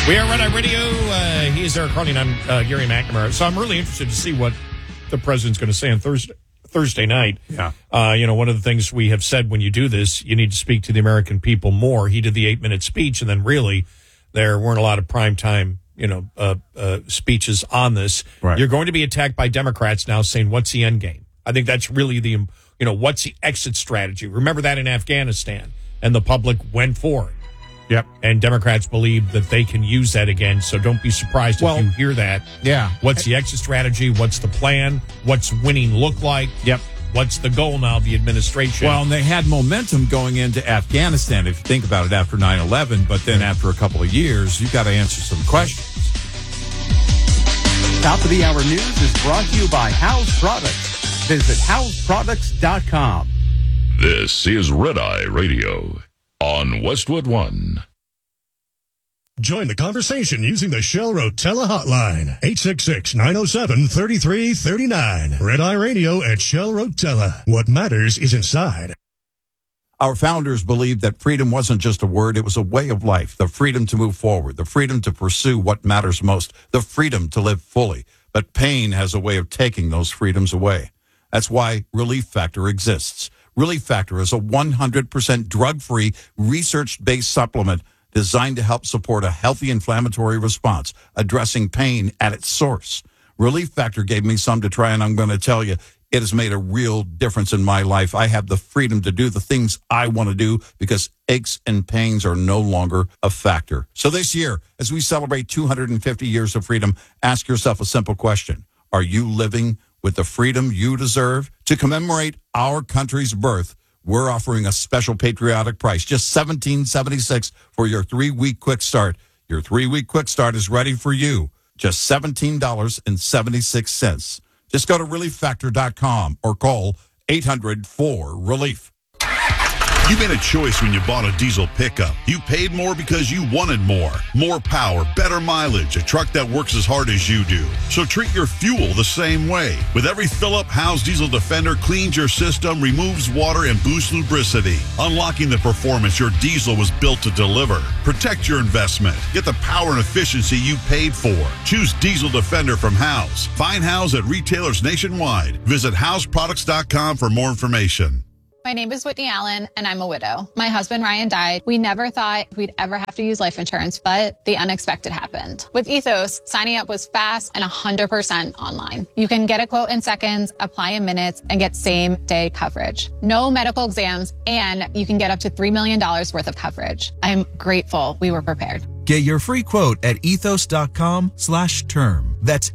We are Red Eye Radio. He's Eric Harley, and I'm Gary McNamara. So I'm really interested to see what the president's going to say on Thursday night. Yeah. One of the things we have said when you do this, you need to speak to the American people more. He did the 8-minute speech, and then really there weren't a lot of primetime, speeches on this. Right. You're going to be attacked by Democrats now saying, what's the end game? I think that's really what's the exit strategy? Remember that in Afghanistan, and the public went for it. Yep. And Democrats believe that they can use that again, so don't be surprised if you hear that. Yeah. What's the exit strategy? What's the plan? What's winning look like? Yep. What's the goal now of the administration? Well, and they had momentum going into Afghanistan, if you think about it, after 9/11, but then after a couple of years, you've got to answer some questions. Top of the Hour News is brought to you by House Products. Visit houseproducts.com. This is Red Eye Radio on Westwood One. Join the conversation using the Shell Rotella hotline, 866-907-3339. Red Eye Radio at Shell Rotella. What matters is inside. Our founders believed that freedom wasn't just a word, it was a way of life. The freedom to move forward, the freedom to pursue what matters most, the freedom to live fully. But pain has a way of taking those freedoms away. That's why Relief Factor exists. Relief Factor is a 100% drug-free, research-based supplement designed to help support a healthy inflammatory response, addressing pain at its source. Relief Factor gave me some to try, and I'm going to tell you, it has made a real difference in my life. I have the freedom to do the things I want to do because aches and pains are no longer a factor. So this year, as we celebrate 250 years of freedom, ask yourself a simple question. Are you living with the freedom you deserve? To commemorate our country's birth, we're offering a special patriotic price, just $17.76 for your 3-week quick start. Your 3-week quick start is ready for you. Just $17.76. Just go to relieffactor.com or call 800-4RELIEF. You made a choice when you bought a diesel pickup. You paid more because you wanted more. More power, better mileage, a truck that works as hard as you do. So treat your fuel the same way. With every fill-up, Howe's Diesel Defender cleans your system, removes water, and boosts lubricity, unlocking the performance your diesel was built to deliver. Protect your investment. Get the power and efficiency you paid for. Choose Diesel Defender from Howe's. Find Howe's at retailers nationwide. Visit houseproducts.com for more information. My name is Whitney Allen, and I'm a widow. My husband, Ryan, died. We never thought we'd ever have to use life insurance, but the unexpected happened. With Ethos, signing up was fast and 100% online. You can get a quote in seconds, apply in minutes, and get same-day coverage. No medical exams, and you can get up to $3 million worth of coverage. I'm grateful we were prepared. Get your free quote at ethos.com/term. That's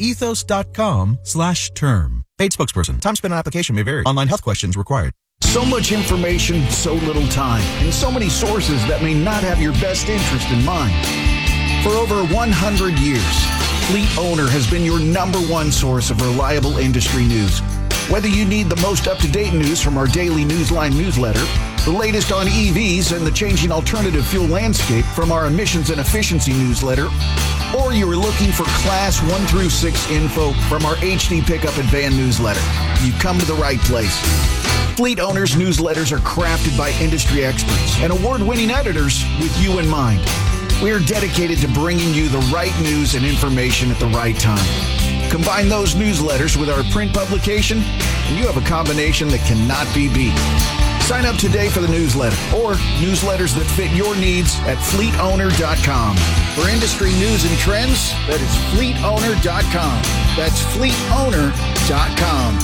ethos.com/term. Paid spokesperson. Time spent on application may vary. Online health questions required. So much information, so little time, and so many sources that may not have your best interest in mind. For over 100 years, Fleet Owner has been your #1 source of reliable industry news. Whether you need the most up-to-date news from our daily Newsline newsletter, the latest on EVs and the changing alternative fuel landscape from our emissions and efficiency newsletter, or you are looking for Class 1 through 6 info from our HD Pickup and Van newsletter, you've come to the right place. Fleet Owners newsletters are crafted by industry experts and award-winning editors with you in mind. We are dedicated to bringing you the right news and information at the right time. Combine those newsletters with our print publication, and you have a combination that cannot be beat. Sign up today for the newsletter or newsletters that fit your needs at fleetowner.com. For industry news and trends, that is fleetowner.com. That's fleetowner.com.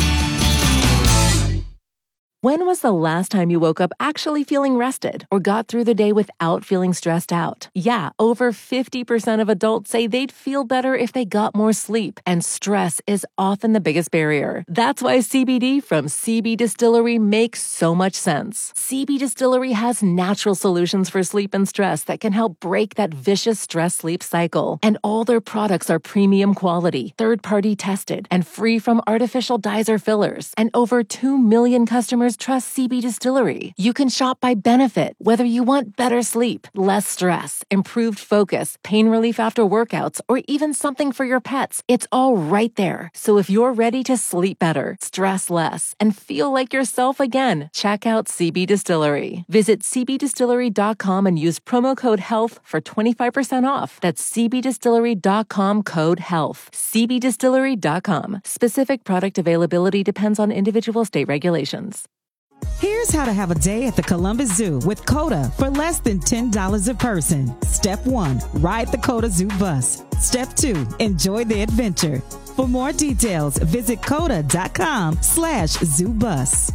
When was the last time you woke up actually feeling rested or got through the day without feeling stressed out? Yeah, over 50% of adults say they'd feel better if they got more sleep, and stress is often the biggest barrier. That's why CBD from CB Distillery makes so much sense. CB Distillery has natural solutions for sleep and stress that can help break that vicious stress-sleep cycle. And all their products are premium quality, third-party tested, and free from artificial dyes or fillers. And over 2 million customers customers trust CB Distillery. You can shop by benefit, whether you want better sleep, less stress, improved focus, pain relief after workouts, or even something for your pets. It's all right there. So if you're ready to sleep better, stress less, and feel like yourself again, check out CB Distillery. Visit cbdistillery.com and use promo code HEALTH for 25% off. That's cbdistillery.com, code HEALTH. cbdistillery.com. Specific product availability depends on individual state regulations. Here's how to have a day at the Columbus Zoo with CODA for less than $10 a person. Step 1, ride the CODA Zoo bus. Step 2, enjoy the adventure. For more details, visit coda.com/zoobus.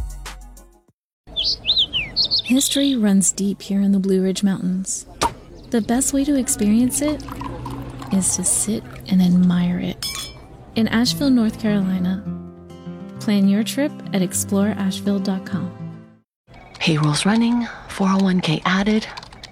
History runs deep here in the Blue Ridge Mountains. The best way to experience it is to sit and admire it. In Asheville, North Carolina. Plan your trip at exploreasheville.com. Payroll's running, 401k added.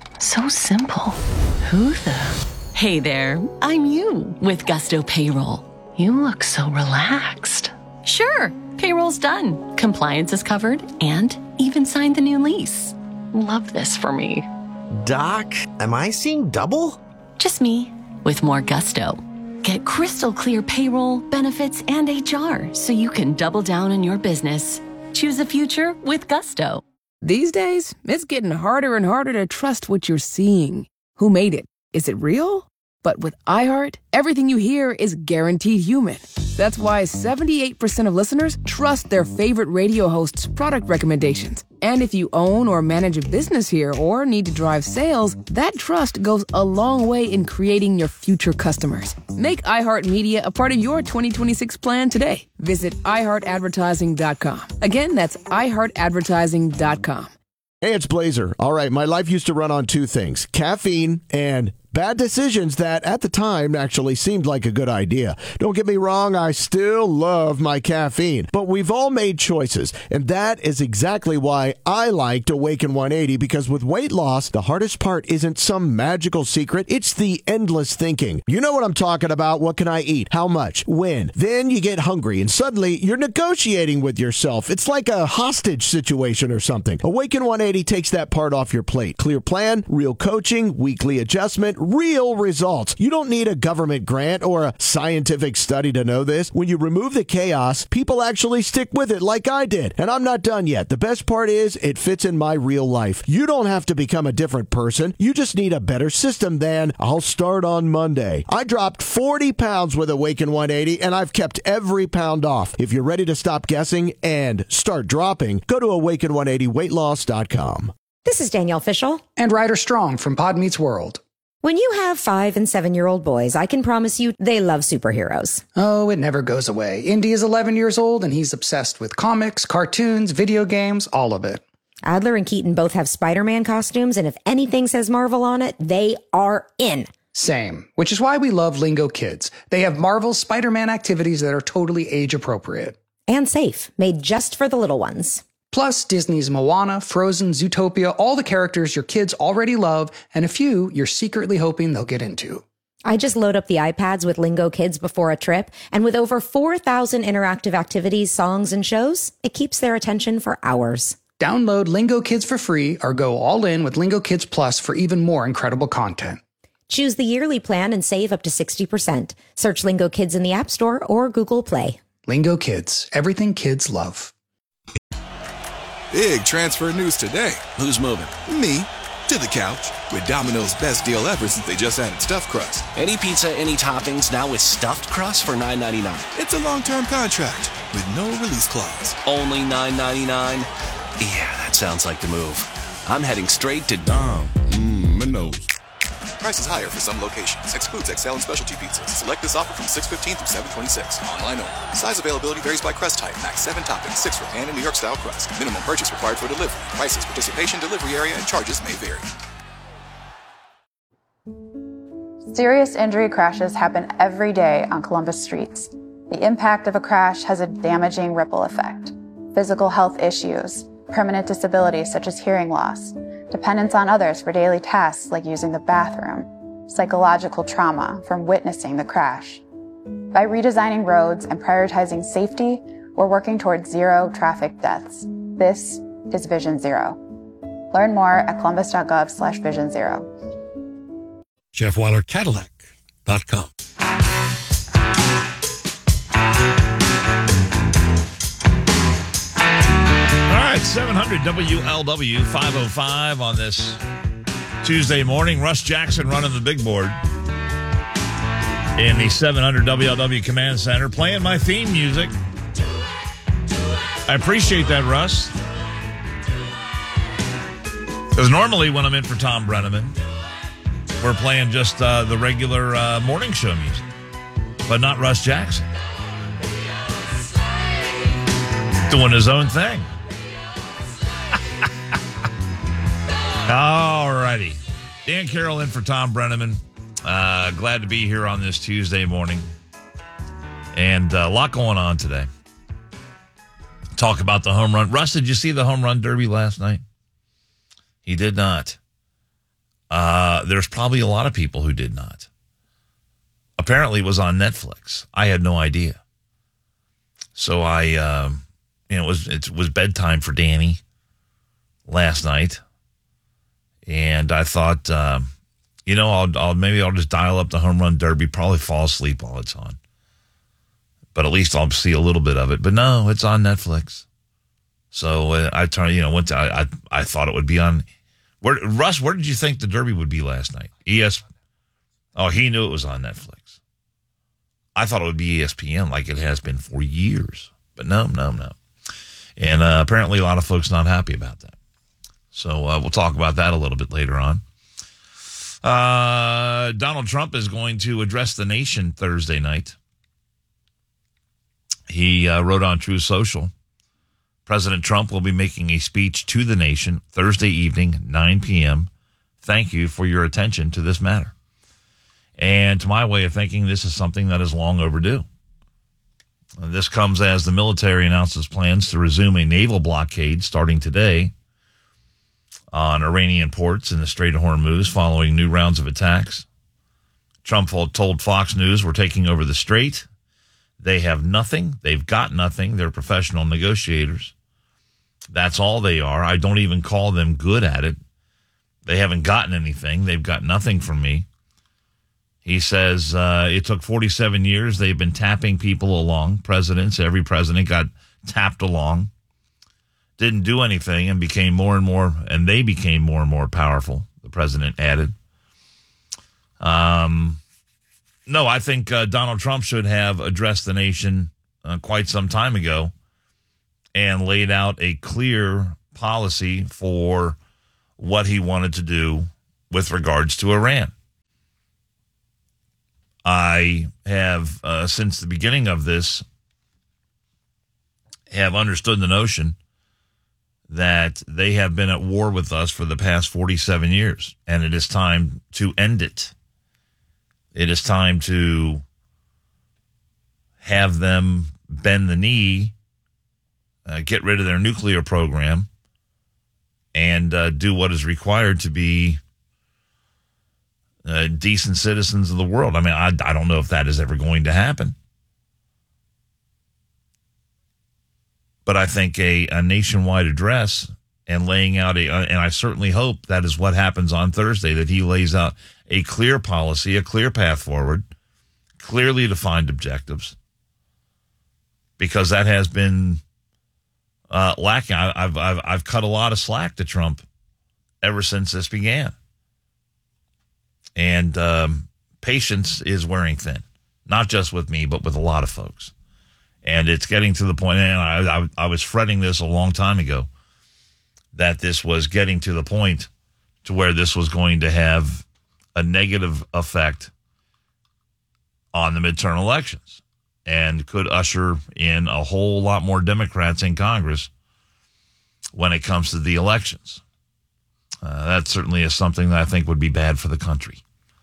So simple. Who the? Hey there, I'm you with Gusto Payroll. You look so relaxed. Sure, payroll's done. Compliance is covered and even signed the new lease. Love this for me. Doc, am I seeing double? Just me with more gusto. Get crystal clear payroll, benefits, and HR so you can double down on your business. Choose a future with Gusto. These days, it's getting harder and harder to trust what you're seeing. Who made it? Is it real? But with iHeart, everything you hear is guaranteed human. That's why 78% of listeners trust their favorite radio host's product recommendations. And if you own or manage a business here or need to drive sales, that trust goes a long way in creating your future customers. Make iHeartMedia a part of your 2026 plan today. Visit iHeartAdvertising.com. Again, that's iHeartAdvertising.com. Hey, it's Blazer. All right, my life used to run on two things, caffeine and bad decisions that at the time actually seemed like a good idea. Don't get me wrong, I still love my caffeine, but we've all made choices, and that is exactly why I liked Awaken 180, because with weight loss, the hardest part isn't some magical secret, it's the endless thinking. You know what I'm talking about. What can I eat? How much? When? Then you get hungry, and suddenly you're negotiating with yourself. It's like a hostage situation or something. Awaken 180 takes that part off your plate. Clear plan, real coaching, weekly adjustment, real results. You don't need a government grant or a scientific study to know this. When you remove the chaos, people actually stick with it like I did. And I'm not done yet. The best part is it fits in my real life. You don't have to become a different person. You just need a better system than I'll start on Monday. I dropped 40 pounds with Awaken 180 and I've kept every pound off. If you're ready to stop guessing and start dropping, go to awaken180weightloss.com. This is Danielle Fishel. And Ryder Strong from Pod Meets World. When you have 5- and 7-year-old boys, I can promise you they love superheroes. Oh, it never goes away. Indy is 11 years old, and he's obsessed with comics, cartoons, video games, all of it. Adler and Keaton both have Spider-Man costumes, and if anything says Marvel on it, they are in. Same, which is why we love Lingo Kids. They have Marvel's Spider-Man activities that are totally age-appropriate. And safe, made just for the little ones. Plus, Disney's Moana, Frozen, Zootopia, all the characters your kids already love, and a few you're secretly hoping they'll get into. I just load up the iPads with Lingo Kids before a trip, and with over 4,000 interactive activities, songs, and shows, it keeps their attention for hours. Download Lingo Kids for free or go all in with Lingo Kids Plus for even more incredible content. Choose the yearly plan and save up to 60%. Search Lingo Kids in the App Store or Google Play. Lingo Kids, everything kids love. Big transfer news today. Who's moving? Me. To the couch. With Domino's best deal ever since they just added stuffed crust. Any pizza, any toppings, now with stuffed crust for $9.99. It's a long-term contract with no release clause. Only $9.99? Yeah, that sounds like the move. I'm heading straight to Domino's. Prices higher for some locations. Excludes XL and specialty pizzas. Select this offer from 6/15 through 7/26. Online only. Size availability varies by crust type. Max 7 toppings, 6 for pan and New York style crust. Minimum purchase required for delivery. Prices, participation, delivery area, and charges may vary. Serious injury crashes happen every day on Columbus streets. The impact of a crash has a damaging ripple effect. Physical health issues, permanent disabilities such as hearing loss, dependence on others for daily tasks like using the bathroom, psychological trauma from witnessing the crash. By redesigning roads and prioritizing safety, we're working towards zero traffic deaths. This is Vision Zero. Learn more at columbus.gov/Vision Zero. JeffWeilerCadillac.com. All right, 700 WLW 505 on this Tuesday morning. Russ Jackson running the big board in the 700 WLW Command Center, playing my theme music. I appreciate that, Russ. Because normally when I'm in for Tom Brenneman, we're playing just the regular morning show music, but not Russ Jackson. Doing his own thing. All righty. Dan Carroll in for Tom Brenneman. Glad to be here on this Tuesday morning. And a lot going on today. Talk about the home run. Russ, did you see the home run derby last night? He did not. There's probably a lot of people who did not. Apparently it was on Netflix. I had no idea. So it was bedtime for Danny last night. And I thought, I'll just dial up the home run derby, probably fall asleep while it's on. But at least I'll see a little bit of it. But no, it's on Netflix. So I thought it would be on. Russ, where did you think the derby would be last night? Oh, he knew it was on Netflix. I thought it would be ESPN like it has been for years. But no. And apparently a lot of folks not happy about that. So we'll talk about that a little bit later on. Donald Trump is going to address the nation Thursday night. He wrote on Truth Social, President Trump will be making a speech to the nation Thursday evening, 9 p.m. Thank you for your attention to this matter. And to my way of thinking, this is something that is long overdue. This comes as the military announces plans to resume a naval blockade starting today on Iranian ports in the Strait of Hormuz following new rounds of attacks. Trump told Fox News, we're taking over the strait. They have nothing. They've got nothing. They're professional negotiators. That's all they are. I don't even call them good at it. They haven't gotten anything. They've got nothing from me. He says it took 47 years. They've been tapping people along. Presidents, every president got tapped along. Didn't do anything and became more and more, and they became more and more powerful, the president added. No, I think Donald Trump should have addressed the nation quite some time ago and laid out a clear policy for what he wanted to do with regards to Iran. I have, since the beginning of this, have understood the notion that they have been at war with us for the past 47 years, and it is time to end it. It is time to have them bend the knee, get rid of their nuclear program, and do what is required to be decent citizens of the world. I mean, I don't know if that is ever going to happen. But I think a nationwide address and laying out and I certainly hope that is what happens on Thursday, that he lays out a clear policy, a clear path forward, clearly defined objectives, because that has been lacking. I've cut a lot of slack to Trump ever since this began. And patience is wearing thin, not just with me, but with a lot of folks. And it's getting to the point, and I was fretting this a long time ago, that this was getting to the point to where this was going to have a negative effect on the midterm elections and could usher in a whole lot more Democrats in Congress when it comes to the elections. That certainly is something that I think would be bad for the country.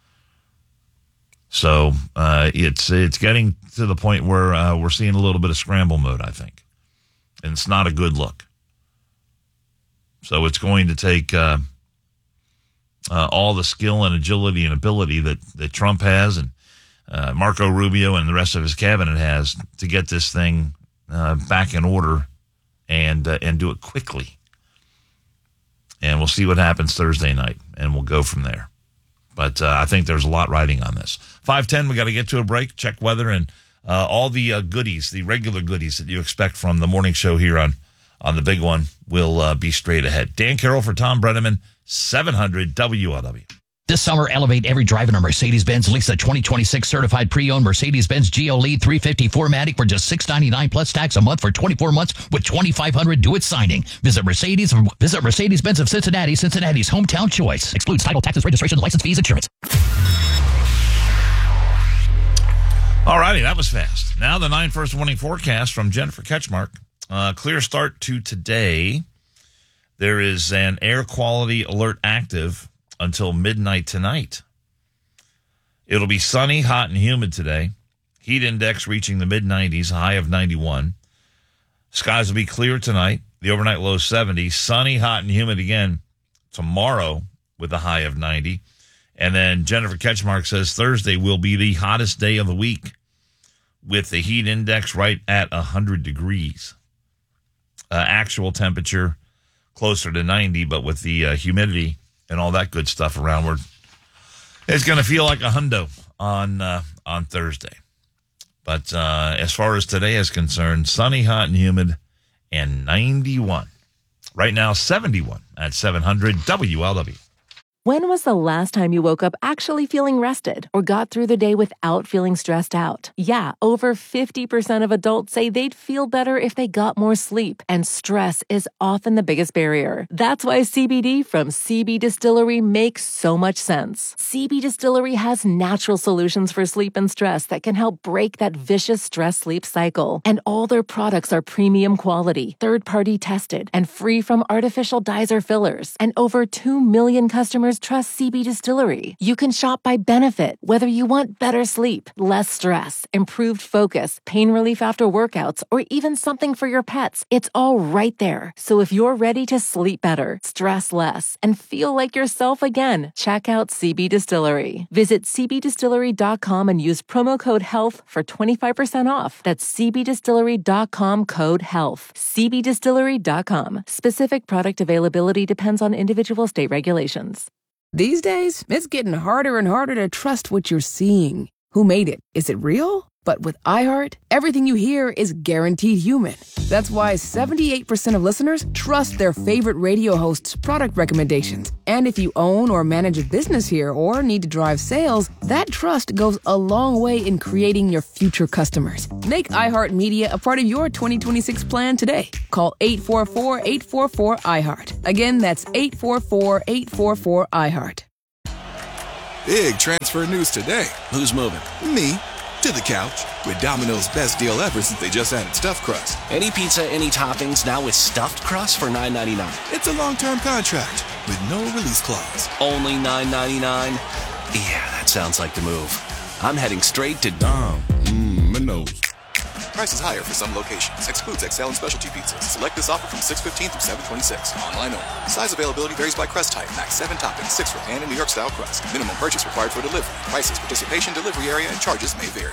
So it's getting to the point where we're seeing a little bit of scramble mode, I think. And it's not a good look. So it's going to take all the skill and agility and ability that Trump has and Marco Rubio and the rest of his cabinet has to get this thing back in order and do it quickly. And we'll see what happens Thursday night, and we'll go from there. But I think there's a lot riding on this. 5:10, we got to get to a break, check weather, and all the goodies, the regular goodies that you expect from the morning show here on the big one will be straight ahead. Dan Carroll for Tom Brenneman, 700 WLW. This summer, elevate every drive in a Mercedes-Benz. Lease a 2026 certified pre-owned Mercedes-Benz Geo Lead 350 4MATIC for just $699 plus tax a month for 24 months with $2,500 due at signing. Visit Mercedes-Benz of Cincinnati, Cincinnati's hometown choice. Excludes title, taxes, registration, license fees, insurance. All righty, that was fast. Now the 9 first warning forecast from Jennifer Ketchmark. Clear start to today. There is an air quality alert active until midnight tonight. It'll be sunny, hot, and humid today. Heat index reaching the mid-90s, a high of 91. Skies will be clear tonight. The overnight low 70. Sunny, hot, and humid again tomorrow with a high of 90. And then Jennifer Ketchmark says Thursday will be the hottest day of the week with the heat index right at 100 degrees. Actual temperature closer to 90, but with the humidity and all that good stuff around, it's going to feel like a hundo on Thursday. But as far as today is concerned, sunny, hot, and humid, and 91. Right now, 71 at 700 WLW. When was the last time you woke up actually feeling rested or got through the day without feeling stressed out? Yeah, over 50% of adults say they'd feel better if they got more sleep, and stress is often the biggest barrier. That's why CBD from CB Distillery makes so much sense. CB Distillery has natural solutions for sleep and stress that can help break that vicious stress-sleep cycle. And all their products are premium quality, third-party tested, and free from artificial dyes or fillers. And over 2 million customers trust CB Distillery. You can shop by benefit, whether you want better sleep, less stress, improved focus, pain relief after workouts, or even something for your pets. It's all right there. So if you're ready to sleep better, stress less, and feel like yourself again, check out CB Distillery. Visit cbdistillery.com and use promo code HEALTH for 25% off. That's cbdistillery.com code HEALTH. cbdistillery.com. Specific product availability depends on individual state regulations. These days, it's getting harder and harder to trust what you're seeing. Who made it? Is it real? But with iHeart, everything you hear is guaranteed human. That's why 78% of listeners trust their favorite radio host's product recommendations. And if you own or manage a business here or need to drive sales, that trust goes a long way in creating your future customers. Make iHeartMedia a part of your 2026 plan today. Call 844-844-iHeart. Again, that's 844-844-iHeart. Big transfer news today. Who's moving? Me. To the couch with Domino's best deal ever since they just added stuffed crust. Any pizza, any toppings, now with stuffed crust for $9.99. It's a long-term contract with no release clause. Only $9.99? Yeah, that sounds like the move. I'm heading straight to Domino's. Prices higher for some locations. Excludes XL and specialty pizzas. Select this offer from 6/15 through 7/26. Online only. Size availability varies by crust type. Max 7 toppings, 6 for pan and New York style crust. Minimum purchase required for delivery. Prices, participation, delivery area, and charges may vary.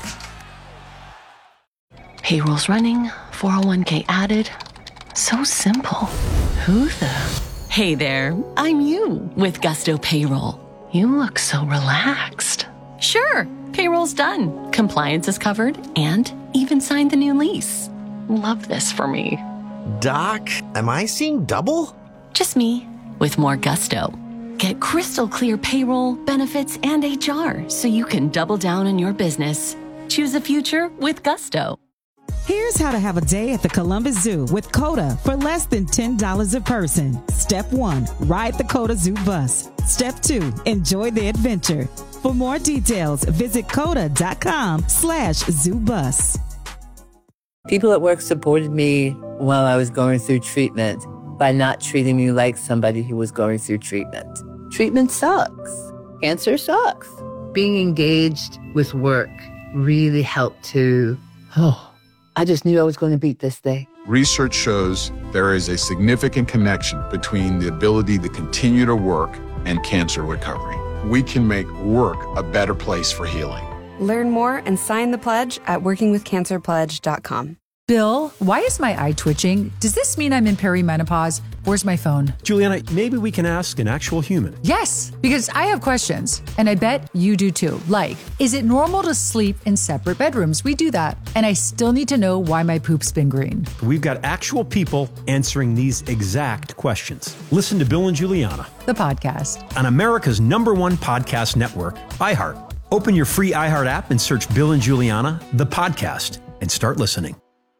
Payroll's running, 401k added. So simple. Who the? Hey there, I'm you with Gusto Payroll. You look so relaxed. Sure, payroll's done. Compliance is covered and even signed the new lease. Love this for me. Doc, am I seeing double? Just me with more gusto. Get crystal clear payroll, benefits, and HR so you can double down on your business. Choose the future with Gusto. Here's how to have a day at the Columbus Zoo with CODA for less than $10 a person. Step 1, ride the CODA Zoo bus. Step 2, enjoy the adventure. For more details, visit coda.com/zoobus. People at work supported me while I was going through treatment by not treating me like somebody who was going through treatment. Treatment sucks. Cancer sucks. Being engaged with work really helped to, I just knew I was going to beat this thing. Research shows there is a significant connection between the ability to continue to work and cancer recovery. We can make work a better place for healing. Learn more and sign the pledge at workingwithcancerpledge.com. Bill, why is my eye twitching? Does this mean I'm in perimenopause? Where's my phone? Juliana, maybe we can ask an actual human. Yes, because I have questions, and I bet you do too. Like, is it normal to sleep in separate bedrooms? We do that. And I still need to know why my poop's been green. We've got actual people answering these exact questions. Listen to Bill and Juliana, the podcast, on America's #1 podcast network, iHeart. Open your free iHeart app and search Bill and Juliana, the podcast, and start listening.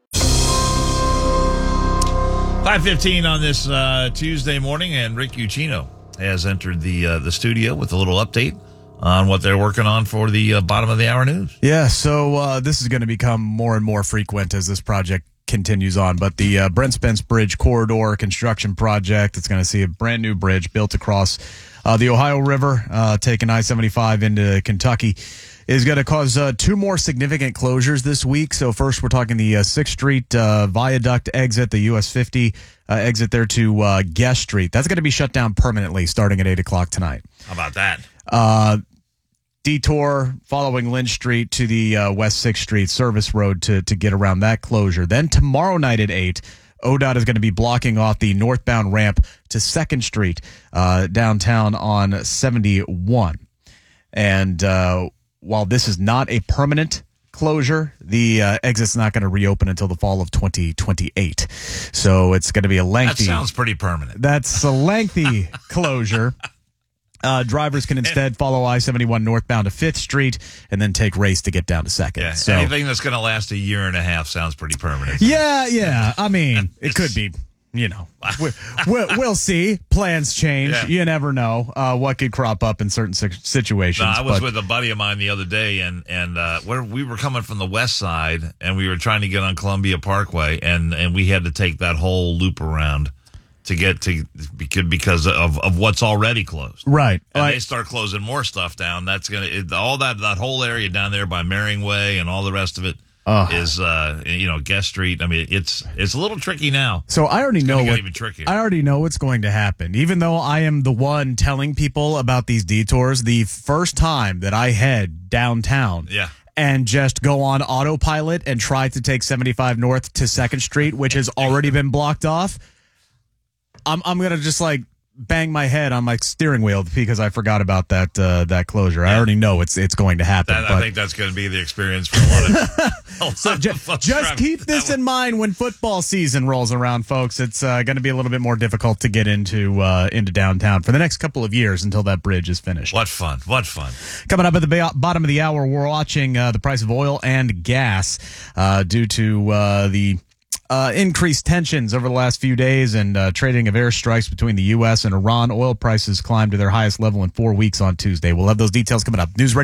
5:15 on this Tuesday morning, and Rick Ucchino has entered the studio with a little update on what they're working on for the bottom of the hour news. Yeah, so this is going to become more and more frequent as this project continues on. But the Brent Spence Bridge Corridor construction project, it's going to see a brand new bridge built across the Ohio River, taking I-75 into Kentucky, is going to cause two more significant closures this week. So first, we're talking the 6th Street Viaduct exit, the US 50 exit there to Guest Street. That's going to be shut down permanently starting at 8 o'clock tonight. How about that? Detour following Lynch Street to the West 6th Street service road to get around that closure. Then tomorrow night at 8, ODOT is going to be blocking off the northbound ramp to 2nd Street downtown on 71. And while this is not a permanent closure, the exit's not going to reopen until the fall of 2028. So it's going to be a lengthy... That sounds pretty permanent. That's a lengthy closure. Drivers can instead follow I-71 northbound to 5th Street and then take Race to get down to 2nd. Yeah, so, anything that's going to last a year and a half sounds pretty permanent. Yeah. I mean, it could be, we'll see. Plans change. Yeah. You never know what could crop up in certain situations. No, I was with a buddy of mine the other day, and we were coming from the west side, and we were trying to get on Columbia Parkway, and we had to take that whole loop around to get to, because of what's already closed. Right. And they start closing more stuff down. That's going to, all that whole area down there by Mering Way and all the rest of it is, Guest Street. I mean, it's a little tricky now. So I already know even trickier. I already know what's going to happen. Even though I am the one telling people about these detours, the first time that I head downtown. Yeah. And just go on autopilot and try to take 75 north to 2nd Street, which has already been blocked off. I'm going to just bang my head on my steering wheel because I forgot about that closure. Yeah. I already know it's going to happen. I think that's going to be the experience for a lot So just keep this in mind when football season rolls around, folks. It's going to be a little bit more difficult to get into downtown for the next couple of years until that bridge is finished. What fun. Coming up at the bottom of the hour, we're watching the price of oil and gas due to the increased tensions over the last few days and trading of airstrikes between the U.S. and Iran. Oil prices climbed to their highest level in 4 weeks on Tuesday. We'll have those details coming up. News